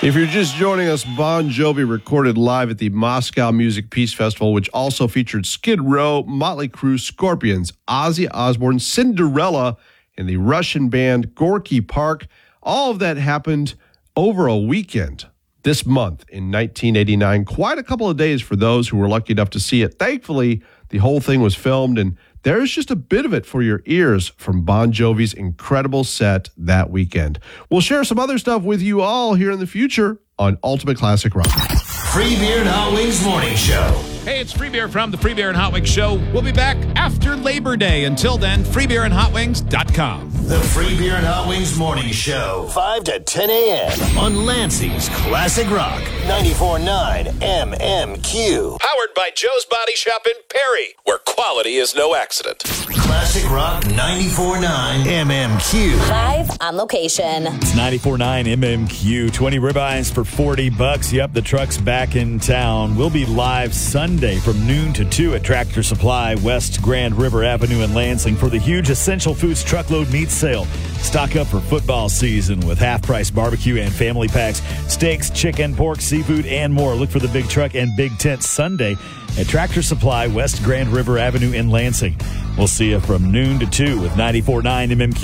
If you're just joining us, Bon Jovi recorded live at the Moscow Music Peace Festival, which also featured Skid Row, Motley Crue, Scorpions, Ozzy Osbourne, Cinderella, and the Russian band Gorky Park. All of that happened over a weekend this month in 1989. Quite a couple of days for those who were lucky enough to see it. Thankfully, the whole thing was filmed, and there's just a bit of it for your ears from Bon Jovi's incredible set that weekend. We'll share some other stuff with you all here in the future on Ultimate Classic Rock. Free Beer and Hot Wings Morning Show. Hey, it's Free Beer from the Free Beer and Hot Wings Show. We'll be back after Labor Day. Until then, freebeerandhotwings.com. The Free Beer and Hot Wings Morning Show. 5 to 10 a.m. on Lansing's Classic Rock. 94.9 MMQ. Powered by Joe's Body Shop in Perry, where quality is no accident. Classic Rock 94.9 MMQ. Live on location. It's 94.9 MMQ. 20 ribeyes for $40. Yep, the truck's back in town. We'll be live Sunday from noon to 2 at Tractor Supply, West Grand River Avenue in Lansing for the huge Essential Foods Truckload Meat Sale. Stock up for football season with half-price barbecue and family packs, steaks, chicken, pork, seafood, and more. Look for the big truck and big tent Sunday at Tractor Supply, West Grand River Avenue in Lansing. We'll see you from noon to 2 with 94.9 MMQ.